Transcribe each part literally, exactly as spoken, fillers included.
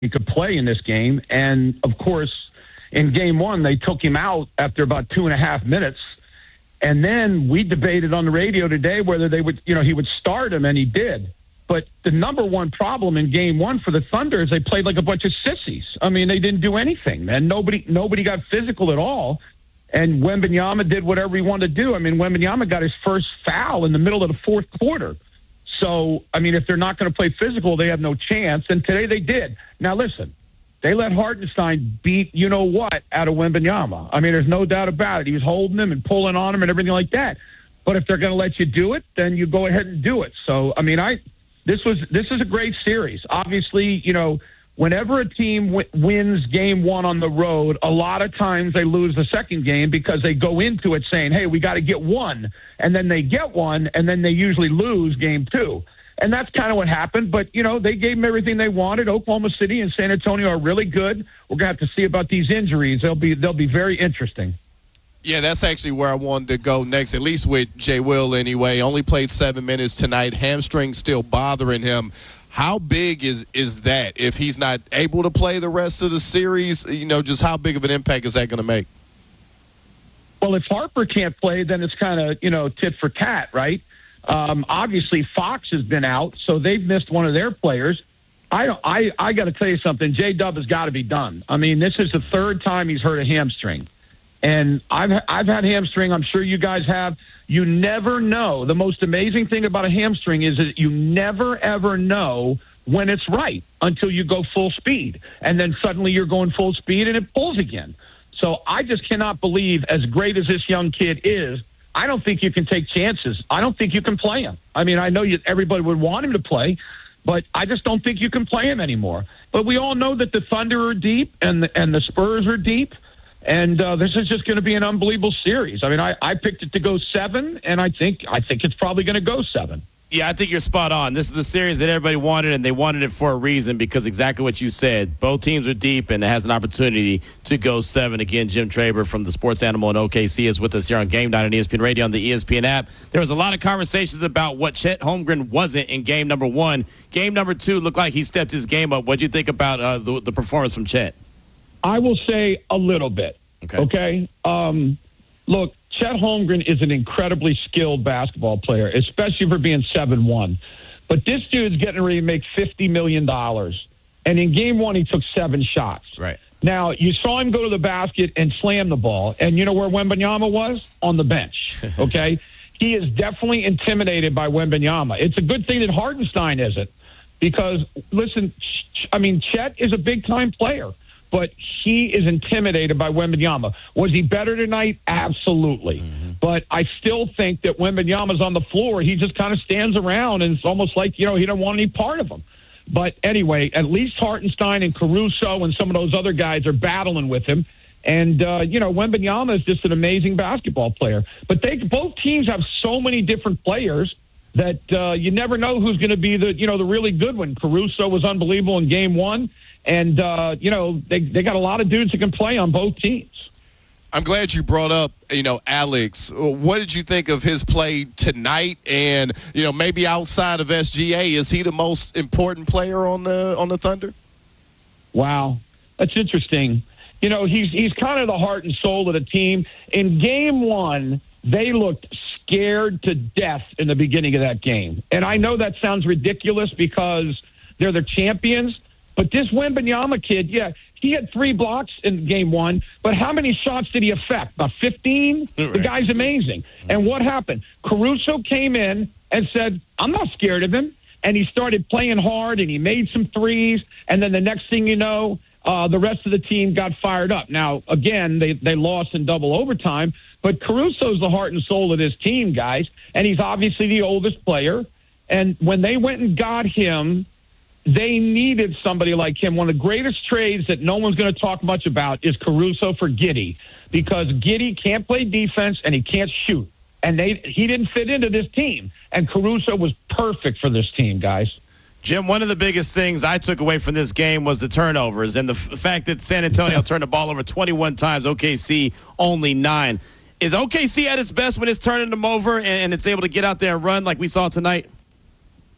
he could play in this game. And, of course, in game one, they took him out after about two and a half minutes. And then we debated on the radio today whether they would, you know, he would start him, and he did. But the number one problem in game one for the Thunder is they played like a bunch of sissies. I mean, they didn't do anything, man. Nobody, nobody got physical at all. And Wembanyama did whatever he wanted to do. I mean, Wembanyama got his first foul in the middle of the fourth quarter. So, I mean, if they're not going to play physical, they have no chance. And today they did. Now, listen, they let Hartenstein beat you-know-what out of Wembanyama. I mean, there's no doubt about it. He was holding him and pulling on him and everything like that. But if they're going to let you do it, then you go ahead and do it. So, I mean, I this was this is a great series. Obviously, you know, whenever a team w- wins game one on the road, a lot of times they lose the second game because they go into it saying, hey, we got to get one. And then they get one, and then they usually lose game two. And that's kind of what happened. But, you know, they gave them everything they wanted. Oklahoma City and San Antonio are really good. We're going to have to see about these injuries. They'll be they'll be very interesting. Yeah, that's actually where I wanted to go next, at least with Jay Will anyway. Only played seven minutes tonight. Hamstring still bothering him. How big is, is that if he's not able to play the rest of the series? You know, just how big of an impact is that going to make? Well, if Harper can't play, then it's kind of, you know, tit for tat, right? Um, obviously, Fox has been out, so they've missed one of their players. I don't, I, I got to tell you something. J-Dub has got to be done. I mean, this is the third time he's hurt a hamstring. And I've I've had hamstring. I'm sure you guys have. You never know. The most amazing thing about a hamstring is that you never, ever know when it's right until you go full speed. And then suddenly you're going full speed and it pulls again. So I just cannot believe, as great as this young kid is, I don't think you can take chances. I don't think you can play him. I mean, I know you, everybody would want him to play, but I just don't think you can play him anymore. But we all know that the Thunder are deep and the, and the Spurs are deep. And uh, this is just going to be an unbelievable series. I mean, I, I picked it to go seven, and I think I think it's probably going to go seven. Yeah, I think you're spot on. This is the series that everybody wanted, and they wanted it for a reason because exactly what you said. Both teams are deep, and it has an opportunity to go seven. Again, Jim Traber from the Sports Animal in O K C is with us here on Game Night on E S P N Radio on the E S P N app. There was a lot of conversations about what Chet Holmgren wasn't in game number one. Game number two looked like he stepped his game up. What do you think about uh, the, the performance from Chet? I will say a little bit. Okay. Okay. Um, look, Chet Holmgren is an incredibly skilled basketball player, especially for being seven one. But this dude's getting ready to make fifty million dollars. And in game one, he took seven shots. Right. Now, you saw him go to the basket and slam the ball. And you know where Wembanyama was? On the bench. Okay. He is definitely intimidated by Wembanyama. It's a good thing that Hartenstein isn't. Because, listen, I mean, Chet is a big-time player. But he is intimidated by Wembanyama. Was he better tonight? Absolutely. Mm-hmm. But I still think that Wembanyama's on the floor. He just kind of stands around, and it's almost like, you know, he don't want any part of him. But anyway, at least Hartenstein and Caruso and some of those other guys are battling with him. And, uh, you know, Wembanyama is just an amazing basketball player. But they both teams have so many different players that uh, you never know who's going to be the, you know, the really good one. Caruso was unbelievable in game one. And, uh, you know, they they got a lot of dudes that can play on both teams. I'm glad you brought up, you know, Alex. What did you think of his play tonight? And, you know, maybe outside of S G A, is he the most important player on the on the Thunder? Wow, that's interesting. You know, he's he's kind of the heart and soul of the team. In game one, they looked scared to death in the beginning of that game. And I know that sounds ridiculous because they're the champions. But this Wembanyama kid, yeah, he had three blocks in game one, but how many shots did he affect? About fifteen? Right. The guy's amazing. And what happened? Caruso came in and said, I'm not scared of him. And he started playing hard, and he made some threes. And then the next thing you know, uh, the rest of the team got fired up. Now, again, they, they lost in double overtime, but Caruso's the heart and soul of this team, guys. And he's obviously the oldest player. And when they went and got him, they needed somebody like him. One of the greatest trades that no one's going to talk much about is Caruso for Giddey, because Giddey can't play defense and he can't shoot. And they he didn't fit into this team. And Caruso was perfect for this team, guys. Jim, one of the biggest things I took away from this game was the turnovers and the f- fact that San Antonio turned the ball over twenty-one times, O K C only nine. Is O K C at its best when it's turning them over and, and it's able to get out there and run like we saw tonight?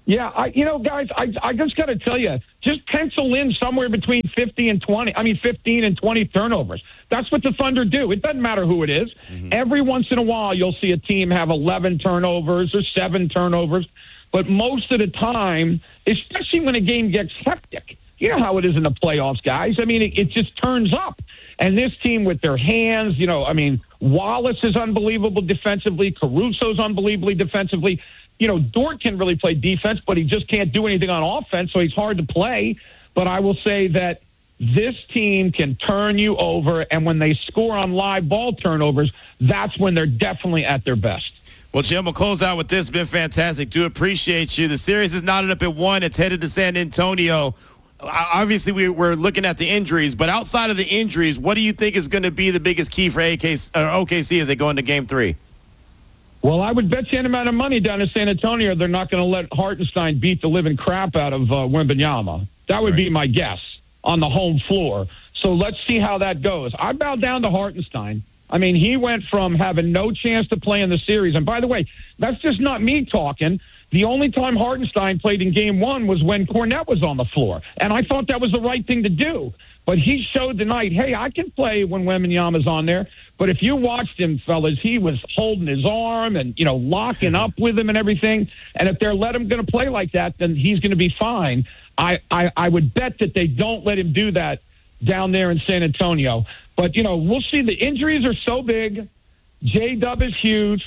Yeah, I, you know, guys, I, I just got to tell you, just pencil in somewhere between fifty and twenty. I mean, fifteen and twenty turnovers. That's what the Thunder do. It doesn't matter who it is. Mm-hmm. Every once in a while, you'll see a team have eleven turnovers or seven turnovers. But most of the time, especially when a game gets hectic, you know how it is in the playoffs, guys. I mean, it, it just turns up. And this team with their hands, you know, I mean, Wallace is unbelievable defensively. Caruso's unbelievably defensively. You know, Dort can really play defense, but he just can't do anything on offense, so he's hard to play. But I will say that this team can turn you over, and when they score on live ball turnovers, that's when they're definitely at their best. Well, Jim, we'll close out with this. It's been fantastic. Do appreciate you. The series is knotted up at one. It's headed to San Antonio. Obviously, we, we're looking at the injuries, but outside of the injuries, what do you think is going to be the biggest key for A K, or O K C as they go into Game three? Well, I would bet you any amount of money down in San Antonio they're not going to let Hartenstein beat the living crap out of uh, Wembanyama. That would right. be my guess on the home floor. So let's see how that goes. I bow down to Hartenstein. I mean, he went from having no chance to play in the series. And by the way, that's just not me talking. The only time Hartenstein played in game one was when Cornette was on the floor. And I thought that was the right thing to do. But he showed tonight, hey, I can play when Wembanyama's on there. But if you watched him, fellas, he was holding his arm and, you know, locking up with him and everything. And if they're let him going to play like that, then he's going to be fine. I, I, I would bet that they don't let him do that down there in San Antonio. But, you know, we'll see. The injuries are so big. J-Dub is huge.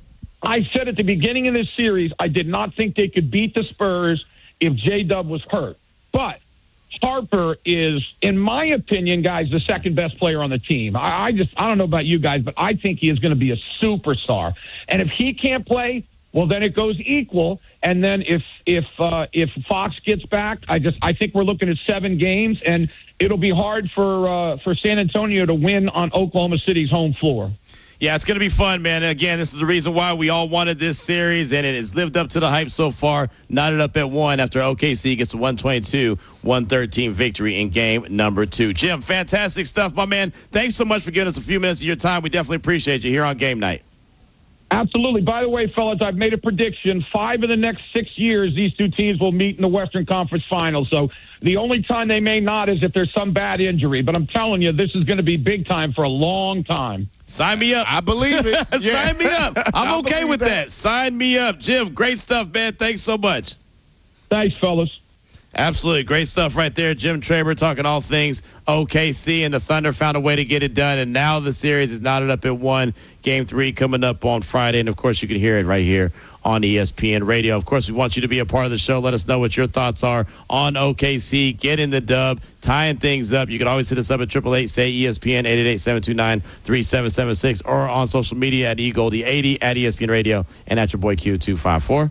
I said at the beginning of this series, I did not think they could beat the Spurs if J-Dub was hurt. But Harper is, in my opinion, guys, the second best player on the team. I, I just, I don't know about you guys, but I think he is going to be a superstar. And if he can't play, well, then it goes equal. And then if if uh, if Fox gets back, I just, I think we're looking at seven games, and it'll be hard for uh, for San Antonio to win on Oklahoma City's home floor. Yeah, it's going to be fun, man. And again, this is the reason why we all wanted this series, and it has lived up to the hype so far. Knotted up at one after O K C gets a one twenty-two one thirteen victory in game number two. Jim, fantastic stuff, my man. Thanks so much for giving us a few minutes of your time. We definitely appreciate you here on Game Night. Absolutely. By the way, fellas, I've made a prediction. Five of the next six years, these two teams will meet in the Western Conference Finals. So the only time they may not is if there's some bad injury. But I'm telling you, this is going to be big time for a long time. Sign me up. I believe it. Yeah. Sign me up. I'm okay with that. that. Sign me up. Jim, great stuff, man. Thanks so much. Thanks, fellas. Absolutely. Great stuff right there. Jim Traber talking all things O K C, and the Thunder found a way to get it done. And now the series is knotted up at one. Game three coming up on Friday. And, of course, you can hear it right here on E S P N Radio. Of course, we want you to be a part of the show. Let us know what your thoughts are on O K C. Get in the dub, tying things up. You can always hit us up at triple eight say E S P N, eight eight eight, seven two nine, three seven seven six, or on social media at E Goldie eighty, at E S P N Radio, and at your boy Q two five four.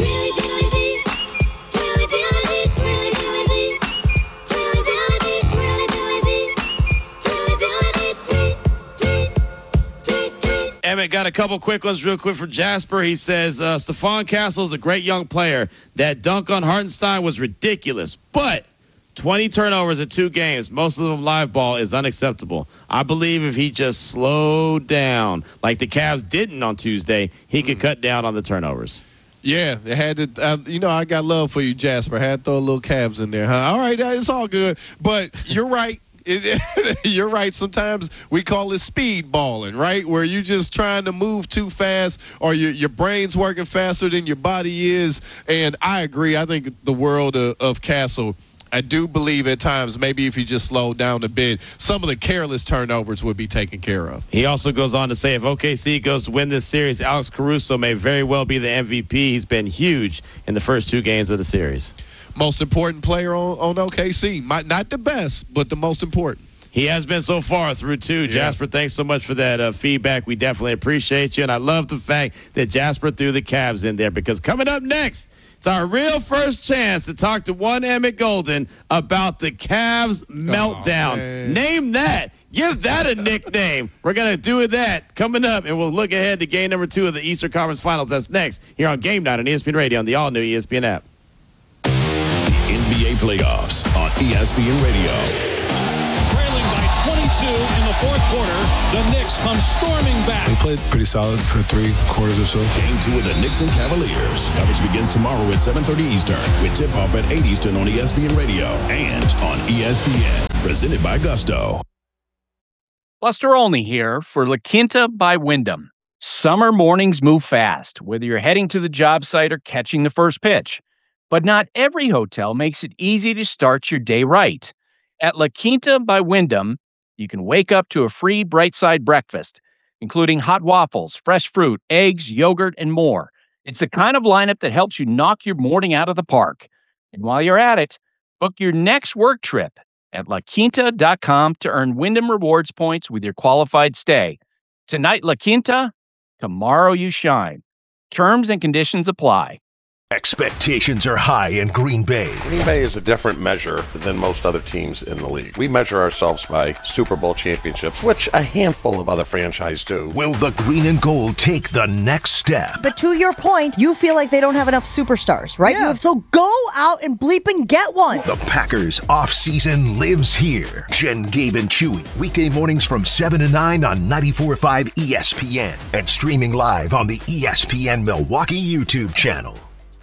Emmett, got a couple quick ones real quick for Jasper. He says, uh, Stephon Castle is a great young player. That dunk on Hartenstein was ridiculous, but twenty turnovers in two games, most of them live ball, is unacceptable. I believe if he just slowed down, like the Cavs didn't on Tuesday, he could mm. cut down on the turnovers. Yeah, they had to. Uh, you know, I got love for you, Jasper. Had to throw a little Cavs in there, huh? All right, it's all good. But you're right. It, you're right. Sometimes we call it speed balling, right? Where you're just trying to move too fast, or your your brain's working faster than your body is. And I agree. I think the world of, of Castle. I do believe at times maybe if he just slowed down a bit, some of the careless turnovers would be taken care of. He also goes on to say if O K C goes to win this series, Alex Caruso may very well be the M V P. He's been huge in the first two games of the series. Most important player on, on O K C. Might, not the best, but the most important. He has been so far through two. Yeah. Jasper, thanks so much for that uh, feedback. We definitely appreciate you. And I love the fact that Jasper threw the Cavs in there, because coming up next, it's our real first chance to talk to one Emmett Golden about the Cavs meltdown. Oh, name that. Give that a nickname. We're going to do that coming up, and we'll look ahead to game number two of the Eastern Conference Finals. That's next here on Game Night on E S P N Radio on the all-new E S P N app. N B A playoffs on E S P N Radio. Trailing by twenty-two in the fourth quarter. The Knicks come storming back. They played pretty solid for three quarters or so. Game two of the Knicks and Cavaliers. Coverage begins tomorrow at seven thirty Eastern with tip-off at eight Eastern on E S P N Radio and on E S P N. Presented by Gusto. Buster Olney here for La Quinta by Wyndham. Summer mornings move fast, whether you're heading to the job site or catching the first pitch. But not every hotel makes it easy to start your day right. At La Quinta by Wyndham, you can wake up to a free Bright Side breakfast, including hot waffles, fresh fruit, eggs, yogurt, and more. It's the kind of lineup that helps you knock your morning out of the park. And while you're at it, book your next work trip at la quinta dot com to earn Wyndham Rewards points with your qualified stay. Tonight, La Quinta, tomorrow you shine. Terms and conditions apply. Expectations are high in Green Bay. Green Bay is a different measure than most other teams in the league. We measure ourselves by Super Bowl championships, which a handful of other franchises do. Will the green and gold take the next step? But to your point, you feel like they don't have enough superstars, right? Yeah. You, so go out and bleep and get one. The Packers off-season lives here. Jen, Gabe, and Chewy. Weekday mornings from seven to nine on ninety-four point five E S P N and streaming live on the E S P N Milwaukee YouTube channel.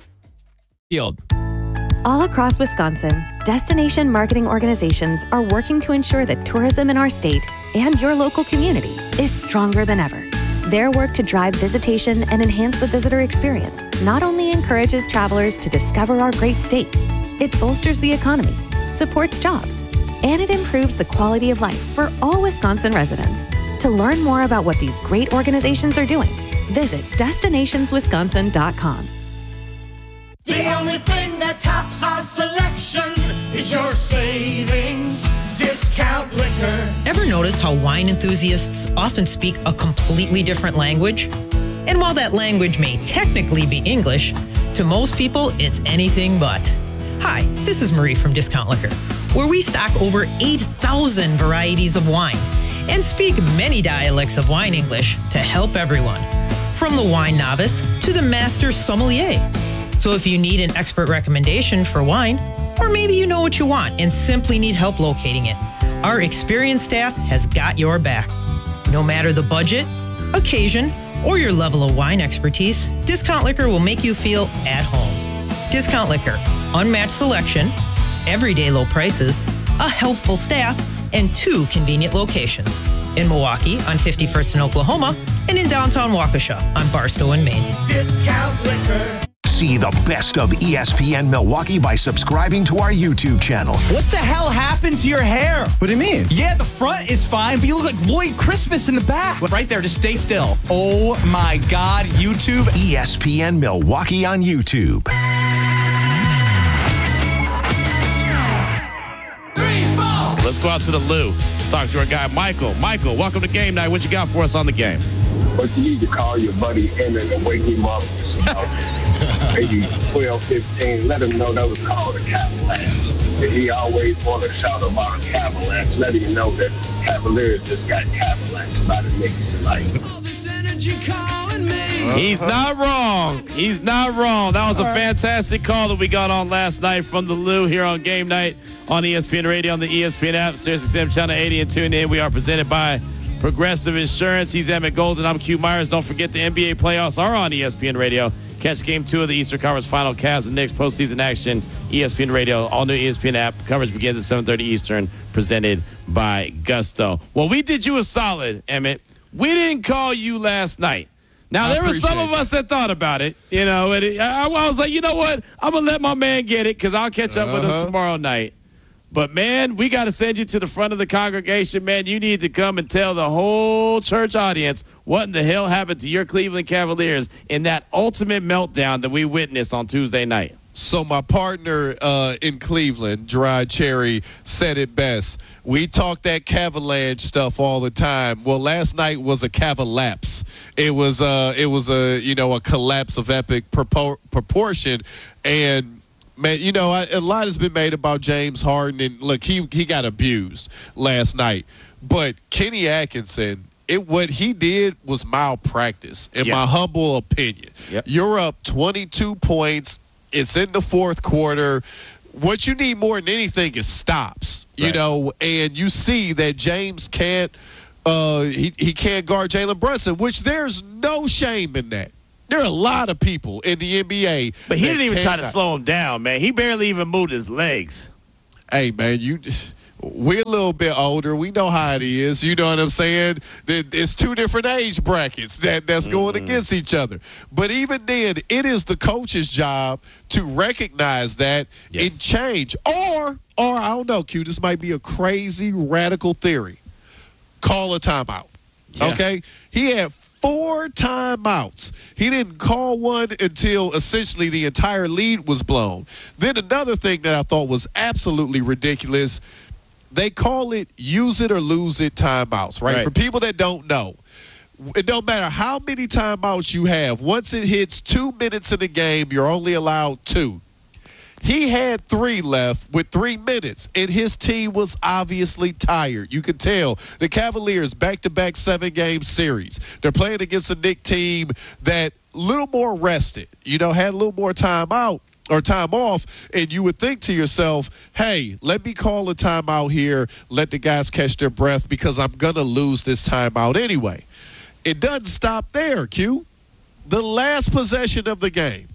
All across Wisconsin, destination marketing organizations are working to ensure that tourism in our state and your local community is stronger than ever. Their work to drive visitation and enhance the visitor experience not only encourages travelers to discover our great state, it bolsters the economy, supports jobs, and it improves the quality of life for all Wisconsin residents. To learn more about what these great organizations are doing, visit destinations wisconsin dot com. The only thing that tops our selection is your savings discount liquor. Ever notice how wine enthusiasts often speak a completely different language? And while that language may technically be English, to most people it's anything but. Hi, this is Marie from Discount Liquor, where we stock over eight thousand varieties of wine and speak many dialects of wine English to help everyone, from the wine novice to the master sommelier. So if you need an expert recommendation for wine, or maybe you know what you want and simply need help locating it, our experienced staff has got your back. No matter the budget, occasion, or your level of wine expertise, Discount Liquor will make you feel at home. Discount Liquor, unmatched selection, everyday low prices, a helpful staff, and two convenient locations. In Milwaukee on fifty-first in Oklahoma, and in downtown Waukesha on Barstow and Maine. Discount Liquor. See the best of E S P N Milwaukee by subscribing to our YouTube channel. What the hell happened to your hair? What do you mean? Yeah, the front is fine, but you look like Lloyd Christmas in the back. Right there, just stay still. Oh my God, YouTube. E S P N Milwaukee on YouTube. Let's go out to the Lou. Let's talk to our guy, Michael. Michael, welcome to Game Night. What you got for us on the game? But you need to call your buddy Emmett and wake him up. Maybe twelve, fifteen. Let him know that was called a Cadillac. And he always want to shout about a Cadillac. Let him know that Cavaliers just got Cadillacs by the Knicks tonight. He's not wrong. He's not wrong. That was a fantastic call that we got on last night from the Lou here on Game Night on E S P N Radio, on the E S P N app, SiriusXM Channel eighty, and tune in. We are presented by Progressive Insurance. He's Emmett Golden. I'm Q Myers. Don't forget the N B A playoffs are on E S P N Radio. Catch game two of the Eastern Conference Final, Cavs and Knicks postseason action. E S P N Radio, all new E S P N app. Coverage begins at seven thirty Eastern, presented by Gusto. Well, we did you a solid, Emmett. We didn't call you last night. Now, I there were some of us that thought about it, you know, and it, I, I was like, you know what? I'm going to let my man get it because I'll catch up uh-huh. with him tomorrow night. But, man, we got to send you to the front of the congregation, man. You need to come and tell the whole church audience what in the hell happened to your Cleveland Cavaliers in that ultimate meltdown that we witnessed on Tuesday night. So my partner uh, in Cleveland, Gerard Cherry, said it best. We talk that Cavalanche stuff all the time. Well, last night was a Cavalapse. It was uh, it was a you know a collapse of epic propor- proportion, and man, you know I, a lot has been made about James Harden, and look, he he got abused last night, but Kenny Atkinson. It what he did was malpractice, in yep. my humble opinion. Yep. You're up twenty-two points. It's in the fourth quarter. what you need more than anything is stops, you Right. know, and you see that James can't uh, he, he can't guard Jalen Brunson, which there's no shame in that. There are a lot of people in the N B A. But he that didn't even try to cannot- slow him down, man. He barely even moved his legs. Hey, man, you we're a little bit older. We know how it is. You know what I'm saying? That it's two different age brackets that, that's going Mm-hmm. against each other. But even then, it is the coach's job to recognize that Yes. and change. Or, or I don't know, Q, this might be a crazy, radical theory. Call a timeout. Yeah. Okay? He had four timeouts. He didn't call one until essentially the entire lead was blown. Then another thing that I thought was absolutely ridiculous, they call it use it or lose it timeouts, right? Right. For people that don't know, it don't matter how many timeouts you have. Once it hits two minutes in the game, you're only allowed two. He had three left with three minutes, and his team was obviously tired. You could tell. The Cavaliers, back-to-back seven-game series. They're playing against a Knicks team that a little more rested, you know, had a little more time out or time off, and you would think to yourself, hey, let me call a timeout here, let the guys catch their breath because I'm going to lose this timeout anyway. It doesn't stop there, Q. The last possession of the game,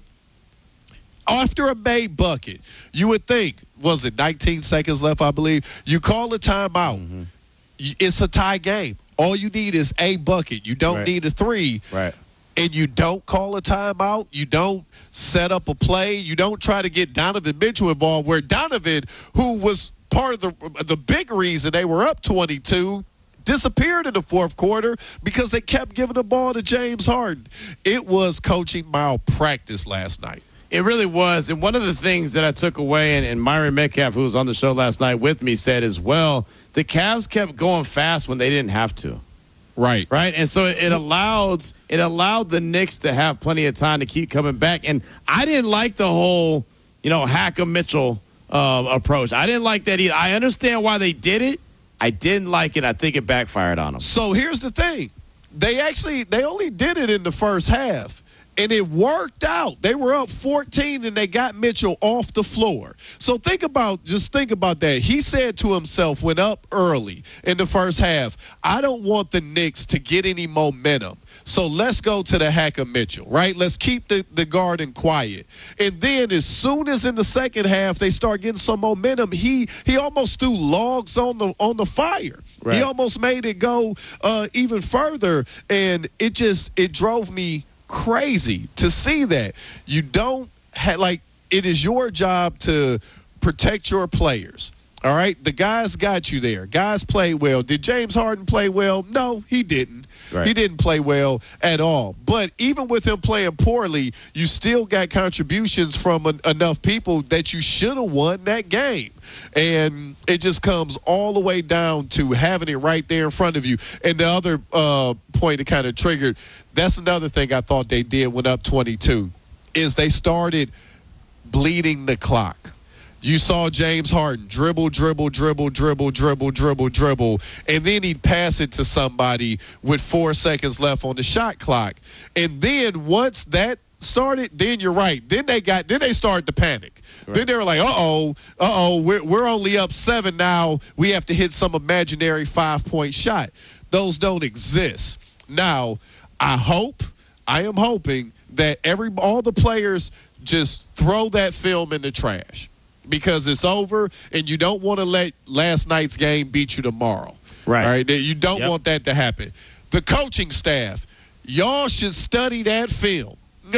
after a made bucket, you would think, was it nineteen seconds left, I believe? You call a timeout. Mm-hmm. Y- It's a tie game. All you need is a bucket. You don't Right. need a three. Right. And you don't call a timeout. You don't set up a play. You don't try to get Donovan Mitchell involved, where Donovan, who was part of the the big reason they were up twenty-two, disappeared in the fourth quarter because they kept giving the ball to James Harden. It was coaching malpractice last night. It really was. And one of the things that I took away, and, and Myron Metcalf, who was on the show last night with me, said as well, the Cavs kept going fast when they didn't have to. Right. Right. And so it allowed it allowed the Knicks to have plenty of time to keep coming back. And I didn't like the whole, you know, Hackam Mitchell uh, approach. I didn't like that either. I understand why they did it. I didn't like it. I think it backfired on them. So here's the thing. They actually, they only did it in the first half. And it worked out. They were up fourteen, and they got Mitchell off the floor. So think about, just think about that. He said to himself, went up early in the first half, I don't want the Knicks to get any momentum. So let's go to the Hackam Mitchell, right? Let's keep the, the garden quiet. And then as soon as in the second half they start getting some momentum, he he almost threw logs on the on the fire. Right. He almost made it go uh, even further. And it just, it drove me crazy to see that. You don't have, like, it is your job to protect your players. All right? The guys got you there. Guys played well. Did James Harden play well? No, he didn't. Right. He didn't play well at all. But even with him playing poorly, you still got contributions from en- enough people that you should have won that game. And it just comes all the way down to having it right there in front of you. And the other uh, point that kind of triggered, that's another thing I thought they did when up twenty-two, is they started bleeding the clock. You saw James Harden dribble, dribble, dribble, dribble, dribble, dribble, dribble, and then he'd pass it to somebody with four seconds left on the shot clock. And then once that started, then you're right. Then they got, then they started to panic. Right. Then they were like, uh-oh, uh-oh, we're, we're only up seven now. We have to hit some imaginary five-point shot. Those don't exist. Now, I hope, I am hoping that every all the players just throw that film in the trash, because it's over, and you don't want to let last night's game beat you tomorrow. Right. All right. You don't Yep. want that to happen. The coaching staff, y'all should study that film.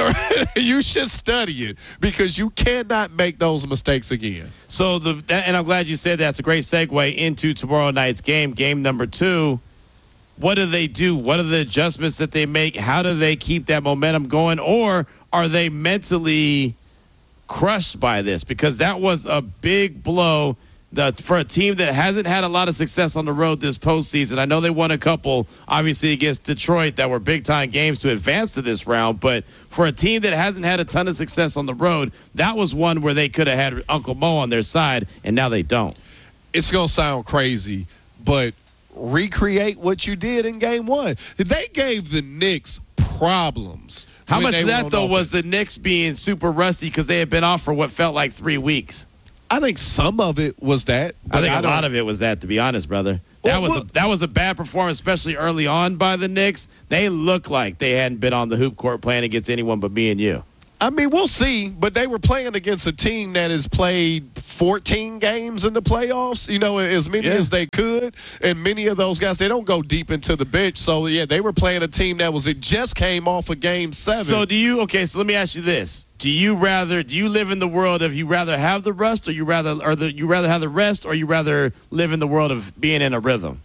You should study it, because you cannot make those mistakes again. So the and I'm glad you said that. It's a great segue into tomorrow night's game, game number two. What do they do? What are the adjustments that they make? How do they keep that momentum going? Or are they mentally crushed by this? Because that was a big blow the, for a team that hasn't had a lot of success on the road this postseason. I know they won a couple, obviously, against Detroit that were big-time games to advance to this round. But for a team that hasn't had a ton of success on the road, that was one where they could have had Uncle Mo on their side, and now they don't. It's going to sound crazy, but recreate what you did in game one. They gave the Knicks problems. How when much they of were that, on though, offense. was the Knicks being super rusty because they had been off for what felt like three weeks? I think some of it was that. I think I a lot of it was that, to be honest, brother. That Well, was well- a, that was a bad performance, especially early on by the Knicks. They looked like they hadn't been on the hoop court playing against anyone but me and you. I mean, we'll see, but they were playing against a team that has played fourteen games in the playoffs, you know, as many Yeah. as they could. And many of those guys, they don't go deep into the bench. So, yeah, they were playing a team that was, it just came off of game seven. So do you, okay, so let me ask you this. Do you rather, do you live in the world of you rather have the rest or you rather, or the, you rather have the rest or you rather live in the world of being in a rhythm?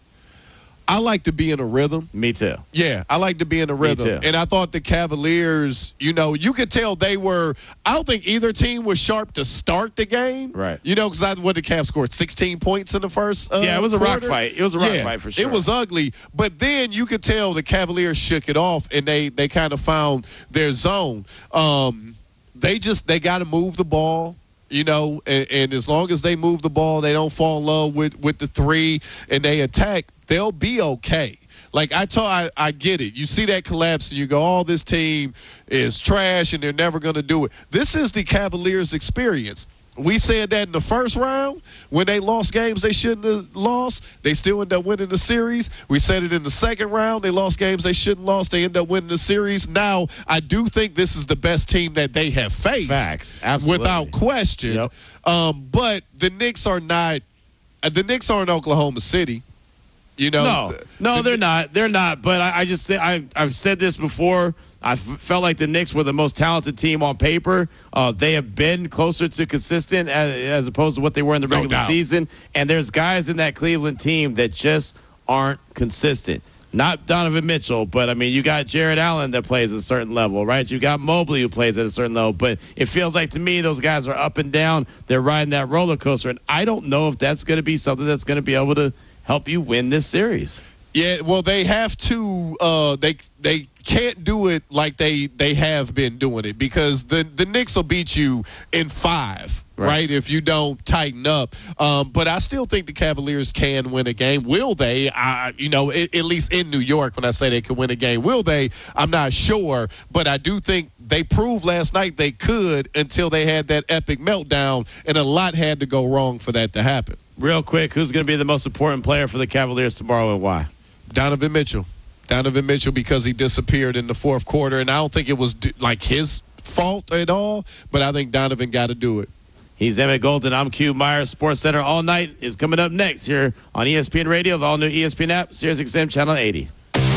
I like to be in a rhythm. Me too. Yeah, I like to be in a rhythm. too. And I thought the Cavaliers, you know, you could tell they were, I don't think either team was sharp to start the game. Right. You know, because I what the Cavs scored sixteen points in the first uh, Yeah, it was a rock quarter. fight. It was a rock Yeah, fight for sure. It was ugly. But then you could tell the Cavaliers shook it off and they, they kind of found their zone. Um, they just, they got to move the ball. You know, and, and as long as they move the ball, they don't fall in love with, with the three, and they attack, they'll be okay. Like, I, told, I I get it. You see that collapse, and you go, oh, this team is trash, and they're never going to do it. This is the Cavaliers' experience. We said that in the first round when they lost games they shouldn't have lost. They still end up winning the series. We said it in the second round. They lost games they shouldn't have lost. They end up winning the series. Now, I do think this is the best team that they have faced. Facts. Absolutely. Without question. Yep. Um, but the Knicks are not uh, – the Knicks aren't Oklahoma City. You know? No, no, they're not. They're not. But I, I just think I, I've said this before. I f- felt like the Knicks were the most talented team on paper. Uh, they have been closer to consistent as, as opposed to what they were in the No regular doubt. season. And there's guys in that Cleveland team that just aren't consistent. Not Donovan Mitchell, but I mean, you got Jared Allen that plays at a certain level, right? You got Mobley who plays at a certain level. But it feels like to me those guys are up and down. They're riding that roller coaster. And I don't know if that's going to be something that's going to be able to help you win this series. Yeah, well, they have to. Uh, they they can't do it like they they have been doing it because the the Knicks will beat you in five, right? right if you don't tighten up. Um, but I still think the Cavaliers can win a game. Will they? I, you know, it, at least in New York, when I say they can win a game, will they? I'm not sure, but I do think they proved last night they could until they had that epic meltdown, and a lot had to go wrong for that to happen. Real quick, who's going to be the most important player for the Cavaliers tomorrow and why? Donovan Mitchell. Donovan Mitchell because he disappeared in the fourth quarter, and I don't think it was like his fault at all, but I think Donovan got to do it. He's Emmett Golden. I'm Q Myers. Sports Center All Night is coming up next here on E S P N Radio, the all-new E S P N app, Sirius X M Channel eighty.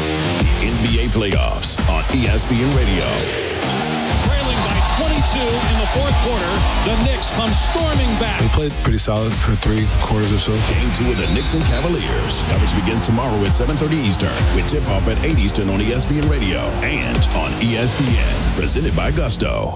N B A playoffs on E S P N Radio. Trailing by twenty-two in the fourth quarter, the Knicks come storming back. They played pretty solid for three quarters or so. Game two of the Knicks and Cavaliers. Coverage begins tomorrow at seven thirty Eastern with tip-off at eight Eastern on E S P N Radio and on E S P N. Presented by Gusto.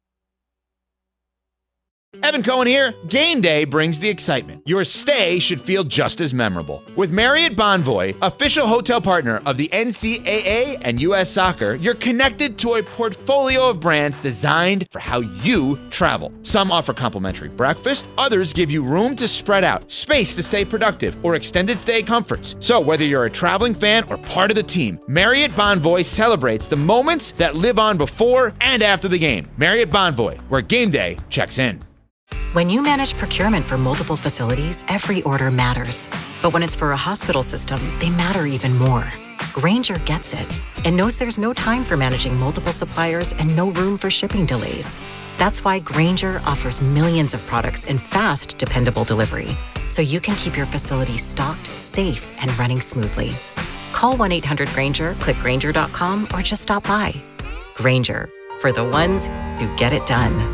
Evan Cohen here. Game day brings the excitement. Your stay should feel just as memorable. With Marriott Bonvoy, official hotel partner of the N C double A and U S Soccer, you're connected to a portfolio of brands designed for how you travel. Some offer complimentary breakfast, others give you room to spread out, space to stay productive, or extended stay comforts. So whether you're a traveling fan or part of the team, Marriott Bonvoy celebrates the moments that live on before and after the game. Marriott Bonvoy, where game day checks in. When you manage procurement for multiple facilities, every order matters. But when it's for a hospital system, they matter even more. Grainger gets it and knows there's no time for managing multiple suppliers and no room for shipping delays. That's why Grainger offers millions of products in fast, dependable delivery, so you can keep your facility stocked, safe, and running smoothly. Call one eight hundred Grainger, click Grainger dot com, or just stop by. Grainger, for the ones who get it done.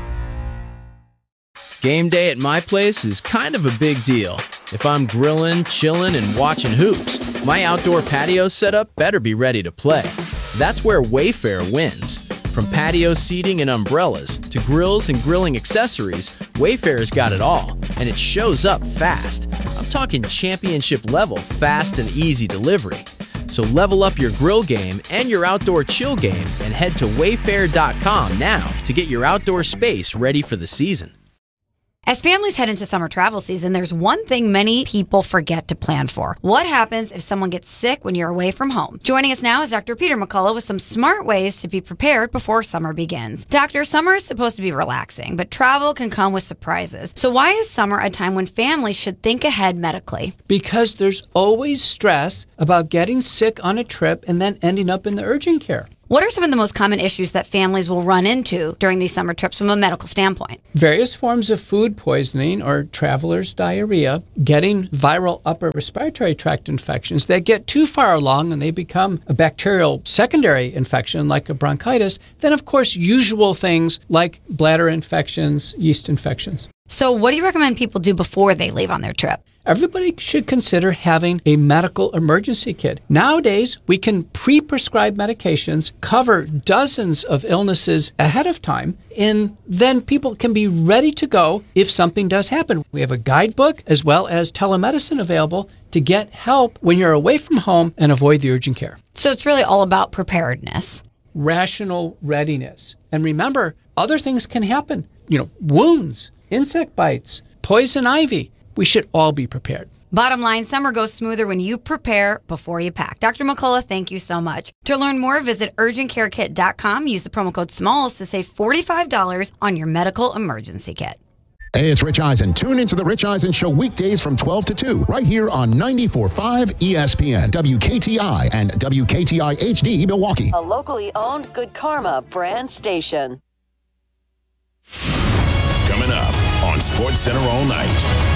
Game day at my place is kind of a big deal. If I'm grilling, chilling, and watching hoops, my outdoor patio setup better be ready to play. That's where Wayfair wins. From patio seating and umbrellas to grills and grilling accessories, Wayfair's got it all, and it shows up fast. I'm talking championship level fast and easy delivery. So level up your grill game and your outdoor chill game and head to wayfair dot com now to get your outdoor space ready for the season. As families head into summer travel season, there's one thing many people forget to plan for. What happens if someone gets sick when you're away from home? Joining us now is Doctor Peter McCullough with some smart ways to be prepared before summer begins. Doctor, summer is supposed to be relaxing, but travel can come with surprises. So why is summer a time when families should think ahead medically? Because there's always stress about getting sick on a trip and then ending up in the urgent care. What are some of the most common issues that families will run into during these summer trips from a medical standpoint? Various forms of food poisoning or traveler's diarrhea, getting viral upper respiratory tract infections that get too far along and they become a bacterial secondary infection like a bronchitis. Then, of course, usual things like bladder infections, yeast infections. So what do you recommend people do before they leave on their trip? Everybody should consider having a medical emergency kit. Nowadays, we can pre-prescribe medications, cover dozens of illnesses ahead of time, and then people can be ready to go if something does happen. We have a guidebook as well as telemedicine available to get help when you're away from home and avoid the urgent care. So it's really all about preparedness. Rational readiness. And remember, other things can happen. You know, wounds, insect bites, poison ivy. We should all be prepared. Bottom line, summer goes smoother when you prepare before you pack. Doctor McCullough, thank you so much. To learn more, visit urgent care kit dot com. Use the promo code SMALLS to save forty-five dollars on your medical emergency kit. Hey, it's Rich Eisen. Tune into the Rich Eisen Show weekdays from twelve to two, right here on ninety-four point five E S P N, W K T I, and W K T I H D Milwaukee. A locally owned Good Karma brand station. Coming up on Sports Center all night.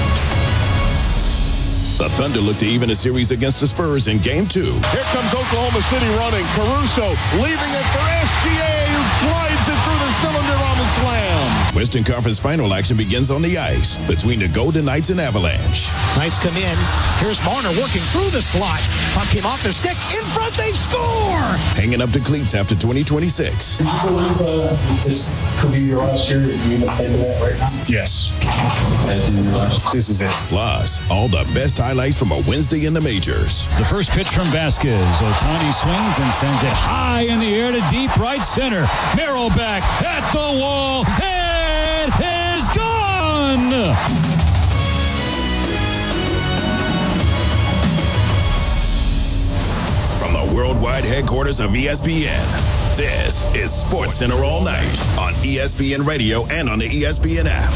The Thunder look to even a series against the Spurs in Game two. Here comes Oklahoma City running. Caruso leaving it for S G A, who glides it through the cylinder on the slam. Western Conference final action begins on the ice between the Golden Knights and Avalanche. Knights come in. Here's Marner working through the slot. Puck came off the stick. In front, they score! Hanging up to cleats after twenty twenty-six. Did you believe uh, this could be your last year? Are you going to play to that right now? Yes. This is it. Plus, all the best highlights from a Wednesday in the majors. The first pitch from Vasquez. Ohtani swings and sends it high in the air to deep right center. Merrill back at the wall. It is gone! From the worldwide headquarters of E S P N, this is Sports Center all night on E S P N Radio and on the E S P N app.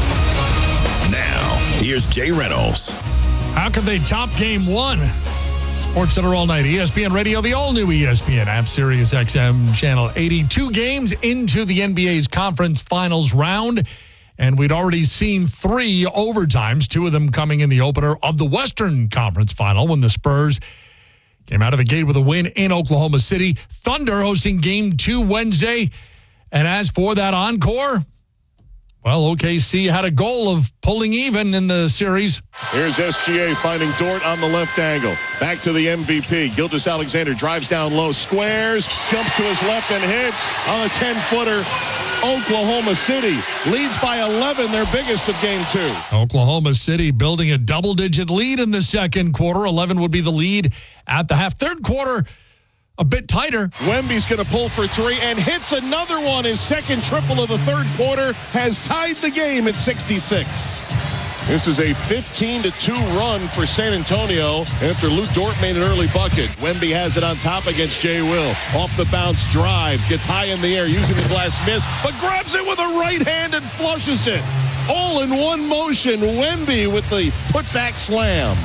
Now, here's Jay Reynolds. How can they top game one? Sports Center all night. E S P N Radio, the all-new E S P N app, Sirius X M channel eighty-two games into the N B A's conference finals round. And we'd already seen three overtimes, two of them coming in the opener of the Western Conference final when the Spurs came out of the gate with a win in Oklahoma City. Thunder hosting game two Wednesday. And as for that encore, well, O K C had a goal of pulling even in the series. Here's S G A finding Dort on the left angle. Back to the M V P. Gilgeous-Alexander drives down low, squares, jumps to his left and hits on a ten-footer. Oklahoma City leads by eleven, their biggest of game two. Oklahoma City building a double-digit lead in the second quarter. eleven would be the lead at the half. Third quarter, a bit tighter. Wemby's going to pull for three and hits another one. His second triple of the third quarter has tied the game at sixty-six. This is a fifteen to two run for San Antonio after Lou Dort made an early bucket. Wemby has it on top against Jay Will. Off the bounce, drives, gets high in the air using the glass miss, but grabs it with a right hand and flushes it. All in one motion. Wemby with the putback slam.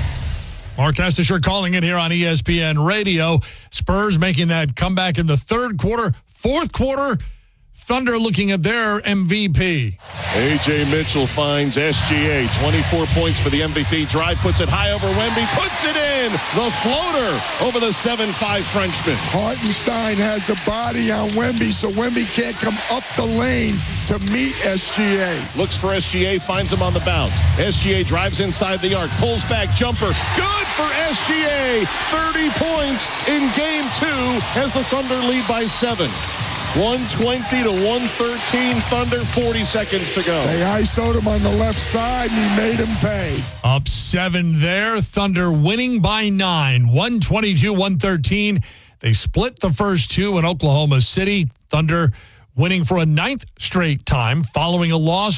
Mark Estisher calling it here on E S P N Radio. Spurs making that comeback in the third quarter. Fourth quarter, Thunder looking at their M V P. A J Mitchell finds S G A. twenty-four points for the M V P. Drive puts it high over Wemby. Puts it in. The floater over the seven five Frenchman. Hartenstein has a body on Wemby, so Wemby can't come up the lane to meet S G A. Looks for S G A. Finds him on the bounce. S G A drives inside the arc. Pulls back. Jumper. Good for S G A. thirty points in game two as the Thunder lead by seven. one twenty to one thirteen Thunder, forty seconds to go. They I S O'd him on the left side, and he made him pay. Up seven there. Thunder winning by nine. one twenty-two one thirteen. They split the first two in Oklahoma City. Thunder winning for a ninth straight time following a loss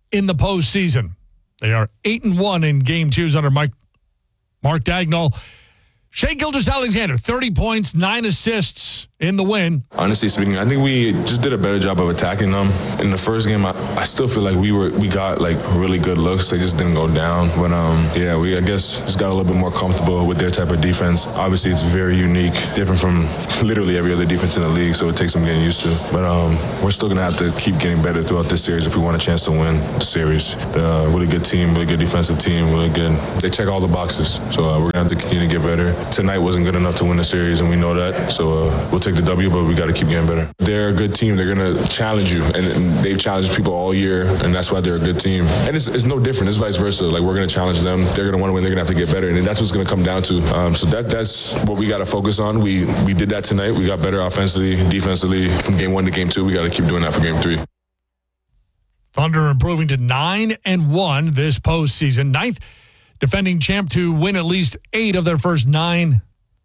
in the postseason. They are eight and one in game twos under Mike Mark Daigneault. Shai Gilgeous-Alexander, thirty points, nine assists in the win. Honestly speaking, I think we just did a better job of attacking them. In the first game, I, I still feel like we were we got like really good looks. They just didn't go down. But um, yeah, we I guess just got a little bit more comfortable with their type of defense. Obviously, it's very unique, different from literally every other defense in the league, so it takes some getting used to. But um, we're still gonna have to keep getting better throughout this series if we want a chance to win the series. Uh, really good team, really good defensive team, really good. They check all the boxes, so uh, we're gonna have to continue to get better. Tonight wasn't good enough to win the series, and we know that. So uh, we'll take the W, but we got to keep getting better. They're a good team. They're going to challenge you, and, and they've challenged people all year, and that's why they're a good team. And it's, it's no different. It's vice versa. Like, we're going to challenge them. They're going to want to win. They're going to have to get better, and that's what's going to come down to. Um, so that that's what we got to focus on. We we did that tonight. We got better offensively, defensively. From game one to game two, we got to keep doing that for game three. Thunder improving to nine and one this postseason. Ninth defending champ to win at least eight of their first nine.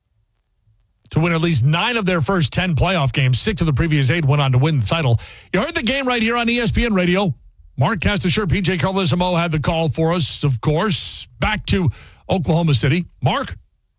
To win at least nine of their first ten playoff games. Six of the previous eight went on to win the title. You heard the game right here on E S P N Radio. Mark Castasher, P J Carlesimo had the call for us, of course. Back to Oklahoma City. Mark?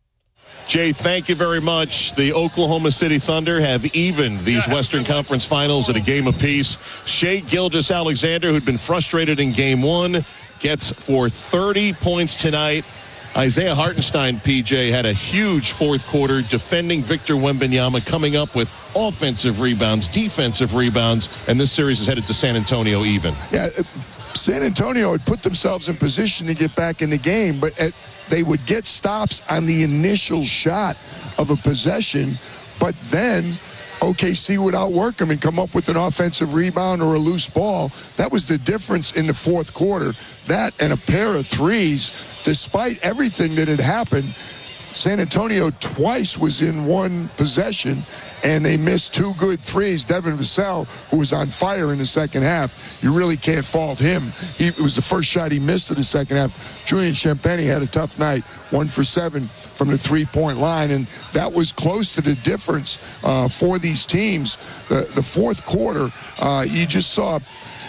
Jay, thank you very much. The Oklahoma City Thunder have evened these Western Conference Finals at a game apiece. Shai Gilgeous-Alexander, who'd been frustrated in game one, gets for thirty points tonight. Isaiah Hartenstein, P J, had a huge fourth quarter defending Victor Wembanyama, coming up with offensive rebounds, defensive rebounds, and this series is headed to San Antonio even. Yeah, San Antonio had put themselves in position to get back in the game, but at, they would get stops on the initial shot of a possession, but then O K C would outwork them and come up with an offensive rebound or a loose ball. That was the difference in the fourth quarter. That and a pair of threes, despite everything that had happened. San Antonio twice was in one possession, and they missed two good threes. Devin Vassell, who was on fire in the second half, you really can't fault him. He, it was the first shot he missed in the second half. Julian Champagnie had a tough night, one for seven from the three-point line, and that was close to the difference uh, for these teams. The, the fourth quarter, uh, you just saw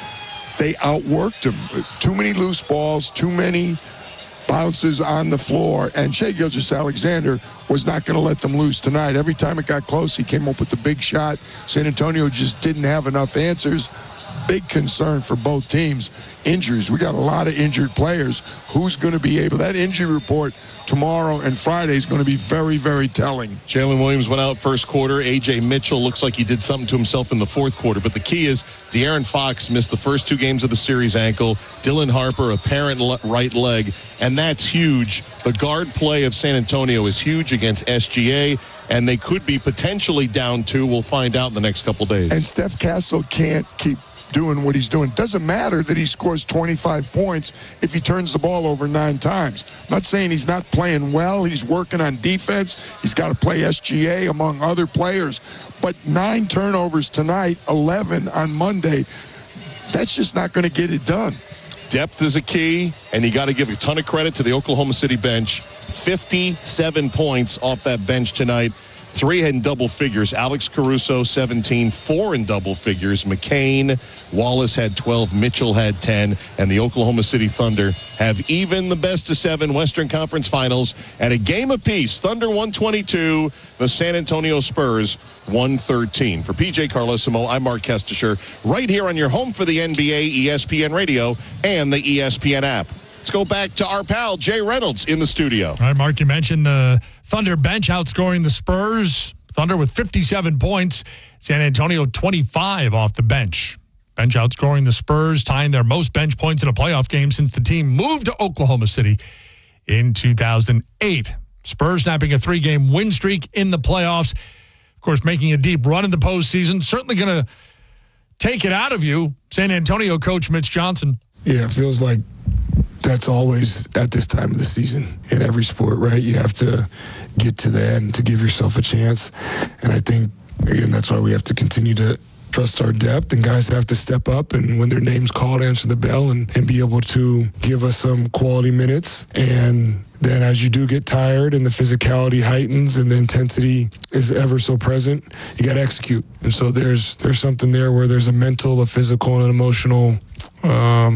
they outworked them. Too many loose balls, too many bounces on the floor, and Shai Gilgeous-Alexander was not going to let them loose tonight. Every time it got close, he came up with the big shot. San Antonio just didn't have enough answers. Big concern for both teams. Injuries. We got a lot of injured players. Who's going to be able? That injury report tomorrow and Friday is going to be very, very telling. Jalen Williams went out first quarter. A J Mitchell looks like he did something to himself in the fourth quarter. But the key is De'Aaron Fox missed the first two games of the series ankle. Dylan Harper, apparent le- right leg. And that's huge. The guard play of San Antonio is huge against S G A. And they could be potentially down two. We'll find out in the next couple days. And Steph Castle can't keep doing what he's doing. Doesn't matter that he scores twenty-five points if he turns the ball over nine times. I'm not saying he's not playing well. He's working on defense. He's got to play S G A among other players. But nine turnovers tonight, eleven on Monday, that's just not going to get it done. Depth is a key, and you got to give a ton of credit to the Oklahoma City bench. fifty-seven points off that bench tonight. Three in double figures. Alex Caruso, seventeen. Four in double figures. McCain, Wallace had twelve. Mitchell had ten. And the Oklahoma City Thunder have even the best of seven Western Conference Finals at a game apiece. Thunder one twenty-two. The San Antonio Spurs one thirteen. For P J Carlesimo, I'm Mark Kestisher. Right here on your home for the N B A, E S P N Radio, and the E S P N app. Let's go back to our pal, Jay Reynolds, in the studio. All right, Mark, you mentioned the Thunder bench outscoring the Spurs. Thunder with fifty-seven points. San Antonio twenty-five off the bench. Bench outscoring the Spurs, tying their most bench points in a playoff game since the team moved to Oklahoma City in two thousand eight. Spurs snapping a three-game win streak in the playoffs. Of course, making a deep run in the postseason. Certainly going to take it out of you. San Antonio coach Mitch Johnson. Yeah, it feels like that's always at this time of the season in every sport, right? You have to get to the end to give yourself a chance. And I think, again, that's why we have to continue to trust our depth, and guys have to step up and when their name's called, answer the bell and, and be able to give us some quality minutes. And then as you do get tired and the physicality heightens and the intensity is ever so present, you got to execute. And so there's there's something there where there's a mental, a physical, and an emotional um,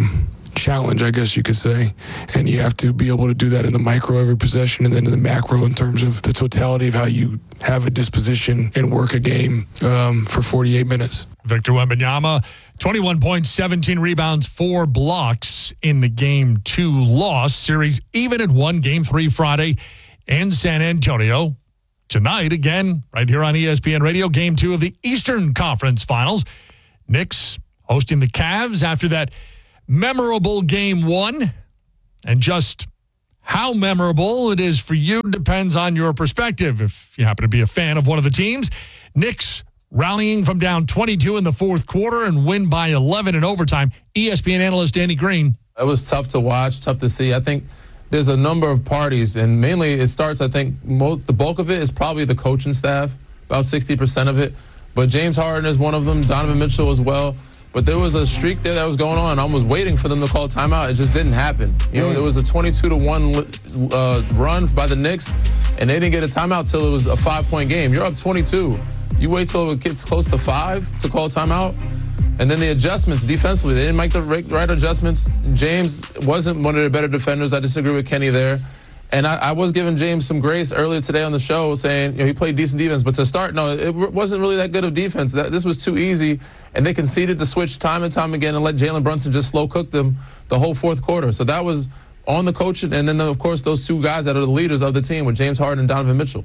challenge, I guess you could say. And you have to be able to do that in the micro every possession and then in the macro in terms of the totality of how you have a disposition and work a game um, for forty-eight minutes. Victor Wembanyama, twenty-one points, seventeen rebounds, four blocks in the game two loss. Series even at one, game three Friday in San Antonio. Tonight, again, right here on E S P N Radio, game two of the Eastern Conference Finals. Knicks hosting the Cavs after that memorable game one. And just how memorable it is for you depends on your perspective. If you happen to be a fan of one of the teams, Knicks rallying from down twenty-two in the fourth quarter and win by eleven in overtime. E S P N analyst Danny Green. It was tough to watch, tough to see. I think there's a number of parties, and mainly it starts, I think, most, the bulk of it is probably the coaching staff, about sixty percent of it. But James Harden is one of them, Donovan Mitchell as well. But there was a streak there that was going on. I was waiting for them to call timeout. It just didn't happen. You know, there was a twenty-two to one uh, run by the Knicks, and they didn't get a timeout till it was a five-point game. You're up twenty-two. You wait till it gets close to five to call timeout. And then the adjustments defensively, they didn't make the right adjustments. James wasn't one of the better defenders. I disagree with Kenny there. And I, I was giving James some grace earlier today on the show, saying, you know, he played decent defense. But to start, no, it wasn't really that good of defense. That, this was too easy. And they conceded the switch time and time again and let Jalen Brunson just slow cook them the whole fourth quarter. So that was on the coach. And then, of course, those two guys that are the leaders of the team with James Harden and Donovan Mitchell.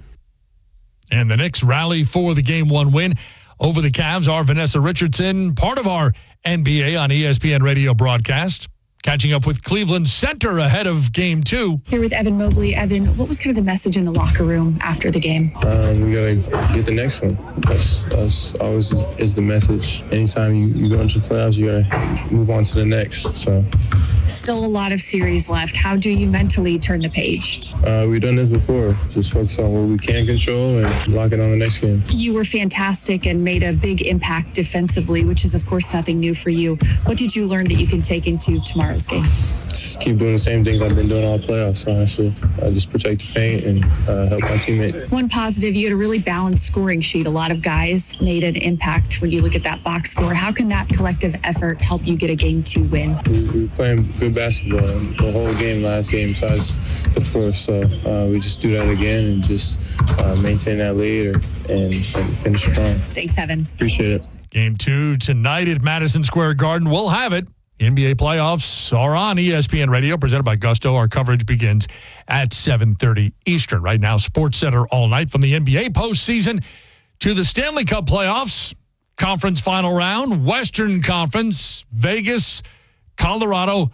And the Knicks rally for the game one win over the Cavs. Our Vanessa Richardson, part of our N B A on E S P N radio broadcast, catching up with Cleveland Center ahead of game two. Here with Evan Mobley. Evan, what was kind of the message in the locker room after the game? Um, we got to get the next one. That's, that's always is, is the message. Anytime you, you go into the playoffs, you got to move on to the next. So. Still a lot of series left. How do you mentally turn the page? Uh, we've done this before. Just focus on what we can control and lock it on the next game. You were fantastic and made a big impact defensively, which is, of course, nothing new for you. What did you learn that you can take into tomorrow's game? Just keep doing the same things I've been doing all playoffs, honestly. I just protect the paint and uh, help my teammate. One positive, you had a really balanced scoring sheet. A lot of guys made an impact when you look at that box score. How can that collective effort help you get a game two win? We, we were playing good basketball the whole game last game besides the fourth, so uh, we just do that again and just uh, maintain that lead or, and, and finish strong. Thanks, Evan. Appreciate it. Game two tonight at Madison Square Garden. We'll have it. N B A playoffs are on E S P N Radio, presented by Gusto. Our coverage begins at seven thirty Eastern. Right now, Sports Center all night from the N B A postseason to the Stanley Cup playoffs. Conference final round, Western Conference, Vegas, Colorado,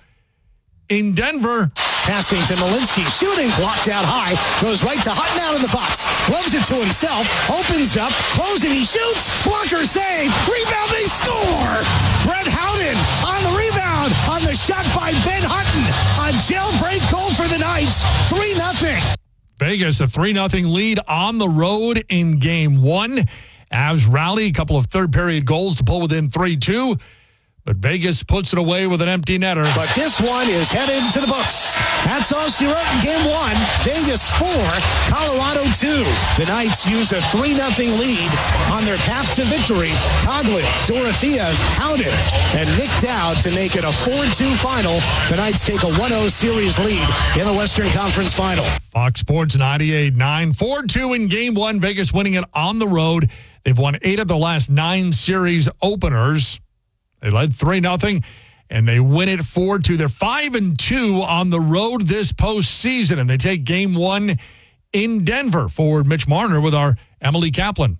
in Denver. Passing to Malinsky, shooting, blocked out high, goes right to Hutton out of the box, gloves it to himself, opens up, closing, he shoots, blocker save, rebound, they score! Brett Howden on the rebound, on the shot by Ben Hutton, a jailbreak goal for the Knights, three nothing. Vegas, a three nothing lead on the road in game one. Avs rally, a couple of third-period goals to pull within three two. But Vegas puts it away with an empty netter. But this one is headed to the books. That's all she wrote in game one. Vegas four, Colorado two. The Knights use a three nothing lead on their path to victory. Coughlin, Dorothea, Howden, and Nick Dowd to make it a four two final. The Knights take a one oh series lead in the Western Conference Final. Fox Sports ninety-eight nine, four two in game one. Vegas winning it on the road. They've won eight of the last nine series openers. They led three nothing, and they win it four two. They're five and two on the road this postseason, and they take game one in Denver. Forward Mitch Marner with our Emily Kaplan.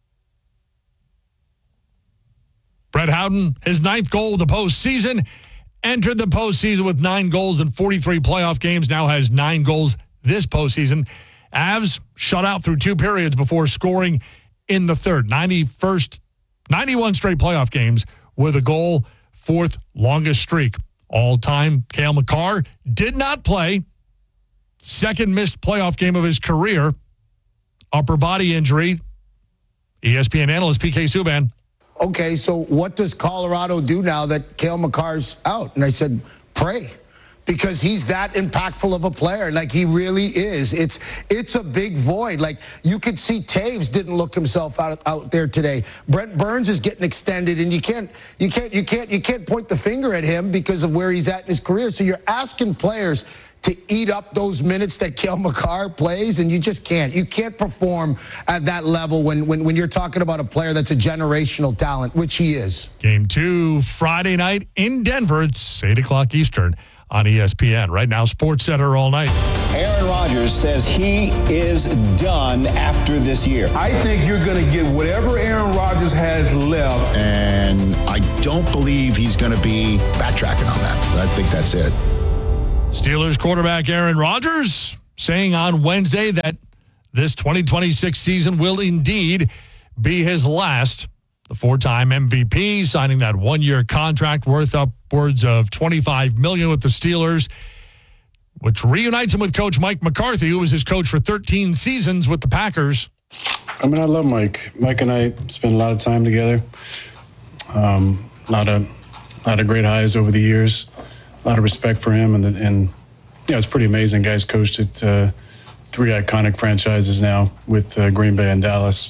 Brett Howden, his ninth goal of the postseason, entered the postseason with nine goals in forty-three playoff games, now has nine goals this postseason. Avs shut out through two periods before scoring in the third. ninety-first, ninety-one straight playoff games with a goal, fourth longest streak all-time. Cale Makar did not play. Second missed playoff game of his career. Upper body injury. E S P N analyst P K Subban. Okay, so what does Colorado do now that Cale Makar's out? And I said, pray. because he's that impactful of a player. Like, he really is. It's it's a big void. Like, you could see Taves didn't look himself out out there today. Brent Burns is getting extended, and you can't you can't you can't you can't point the finger at him because of where he's at in his career. So you're asking players to eat up those minutes that Cale Makar plays, and you just can't. You can't perform at that level when, when, when you're talking about a player that's a generational talent, which he is. Game two, Friday night in Denver. It's eight o'clock Eastern on E S P N. Right now, Sports Center all night. Aaron Rodgers says he is done after this year. I think you're going to get whatever Aaron Rodgers has left. And I don't believe he's going to be backtracking on that. I think that's it. Steelers quarterback Aaron Rodgers saying on Wednesday that this twenty twenty-six season will indeed be his last. The four-time M V P signing that one-year contract worth upwards of twenty-five million dollars with the Steelers, which reunites him with Coach Mike McCarthy, who was his coach for thirteen seasons with the Packers. I mean, I love Mike. Mike and I spent a lot of time together. Um, a lot of, a lot of great highs over the years. A lot of respect for him, and and yeah, it's pretty amazing. Guys coached at uh, three iconic franchises now with uh, Green Bay and Dallas.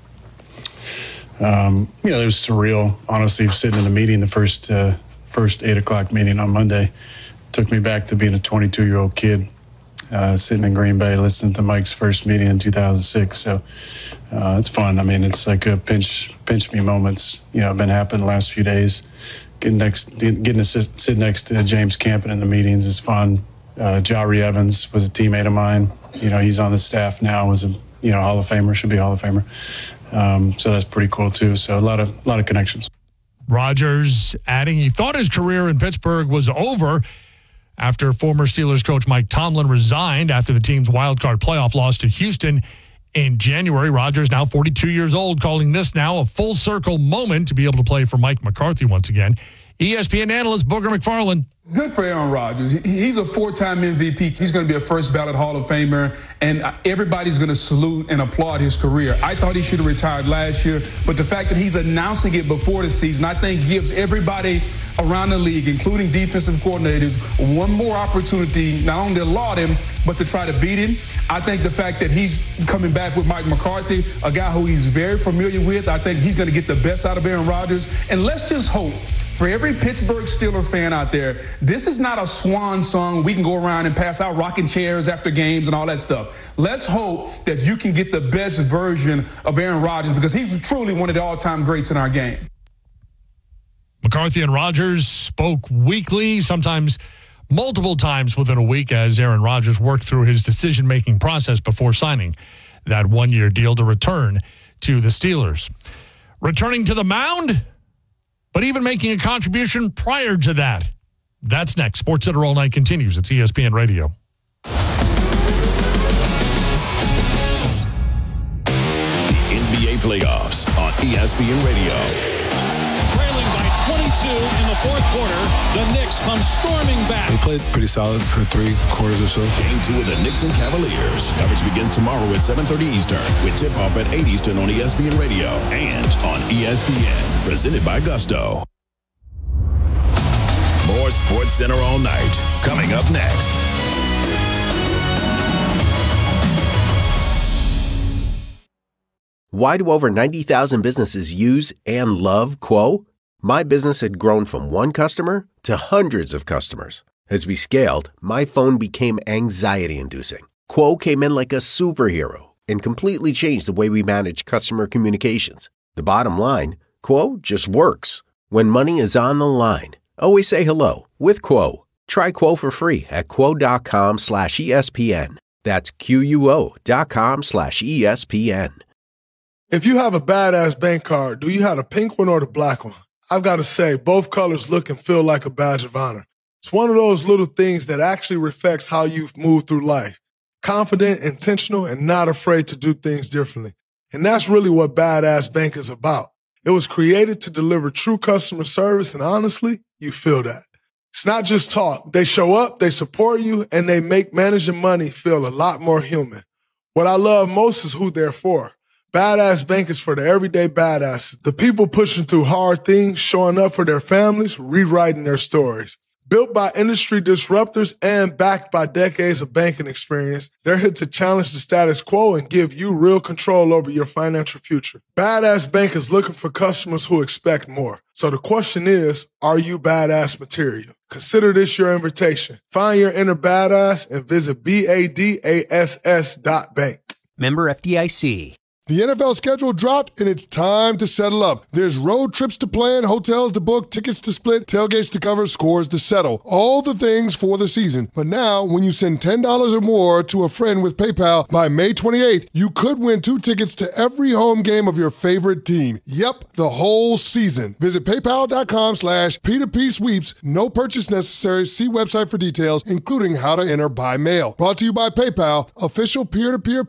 Um, you know, it was surreal, honestly, sitting in the meeting, the first uh, first eight o'clock meeting on Monday. Took me back to being a twenty-two-year-old kid uh, sitting in Green Bay, listening to Mike's first meeting in two thousand six. So uh, it's fun. I mean, it's like a pinch pinch me moments. You know, have been happening the last few days. Getting next, getting to sit, sit next to James Campen in the meetings is fun. Uh, Jari Evans was a teammate of mine. You know, he's on the staff now. Was a you know Hall of Famer, should be a Hall of Famer. Um, so that's pretty cool too. So a lot of a lot of connections. Rodgers adding he thought his career in Pittsburgh was over after former Steelers coach Mike Tomlin resigned after the team's wildcard playoff loss to Houston in January. Rodgers, now forty-two years old, calling this now a full circle moment to be able to play for Mike McCarthy once again. E S P N analyst Booger McFarland. Good for Aaron Rodgers. He's a four-time M V P. He's going to be a first-ballot Hall of Famer, and everybody's going to salute and applaud his career. I thought he should have retired last year, but the fact that he's announcing it before the season, I think gives everybody around the league, including defensive coordinators, one more opportunity not only to laud him, but to try to beat him. I think the fact that he's coming back with Mike McCarthy, a guy who he's very familiar with, I think he's going to get the best out of Aaron Rodgers. And let's just hope, for every Pittsburgh Steelers fan out there, this is not a swan song. We can go around and pass out rocking chairs after games and all that stuff. Let's hope that you can get the best version of Aaron Rodgers, because he's truly one of the all-time greats in our game. McCarthy and Rodgers spoke weekly, sometimes multiple times within a week, as Aaron Rodgers worked through his decision-making process before signing that one-year deal to return to the Steelers. Returning to the mound, but even making a contribution prior to that. That's next. Sports Center All Night continues. It's E S P N Radio. The N B A playoffs on E S P N Radio. Trailing by twenty-two in the fourth quarter, the Knicks come storming back. They played pretty solid for three quarters or so. Game two of the Knicks and Cavaliers. Coverage begins tomorrow at seven thirty Eastern with tip-off at eight Eastern on E S P N Radio and on E S P N. Presented by Gusto. More Sports Center All Night coming up next. Why do over ninety thousand businesses use and love Quo? My business had grown from one customer to hundreds of customers. As we scaled, my phone became anxiety-inducing. Quo came in like a superhero and completely changed the way we manage customer communications. The bottom line, Quo just works. When money is on the line, always say hello with Quo. Try Quo for free at quo.com slash ESPN. That's Q-U-O dot com slash ESPN. If you have a badass bank card, do you have the pink one or the black one? I've got to say, both colors look and feel like a badge of honor. It's one of those little things that actually reflects how you've moved through life. Confident, intentional, and not afraid to do things differently. And that's really what Badass Bank is about. It was created to deliver true customer service, and honestly, you feel that. It's not just talk. They show up, they support you, and they make managing money feel a lot more human. What I love most is who they're for. Badass Bank is for the everyday badasses, the people pushing through hard things, showing up for their families, rewriting their stories. Built by industry disruptors and backed by decades of banking experience, they're here to challenge the status quo and give you real control over your financial future. Badass Bank is looking for customers who expect more. So the question is, are you badass material? Consider this your invitation. Find your inner badass and visit B A D A S S dot bank. Member F D I C. The N F L schedule dropped, and it's time to settle up. There's road trips to plan, hotels to book, tickets to split, tailgates to cover, scores to settle. All the things for the season. But now, when you send ten dollars or more to a friend with PayPal by May twenty-eighth, you could win two tickets to every home game of your favorite team. Yep, the whole season. Visit paypal.com slash P2P sweeps. No purchase necessary. See website for details, including how to enter by mail. Brought to you by PayPal, official peer-to-peer